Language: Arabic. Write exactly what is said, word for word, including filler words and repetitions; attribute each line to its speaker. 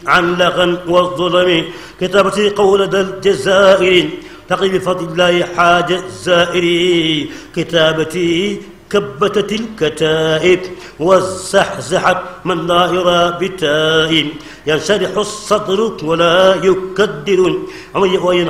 Speaker 1: عن لغن والظلم كتابتي قول ذا الجزائر تقي بفضل الله حاج الزائر كتابتي كبتت الكتائب وزحزحت من لا يرى بتائب ينشرح الصدر ولا يكدر